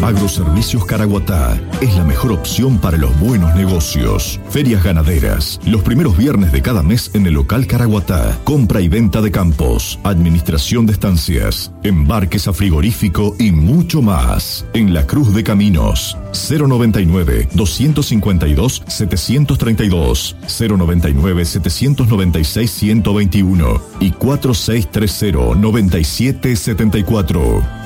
Agroservicios Caraguatá es la mejor opción para los buenos negocios. Ferias ganaderas, los primeros viernes de cada mes en el local Caraguatá. Compra y venta de campos, administración de estancias, embarques a frigorífico y mucho más. En la Cruz de Caminos, 099-252-732, 099-796-121 y 4630-9774.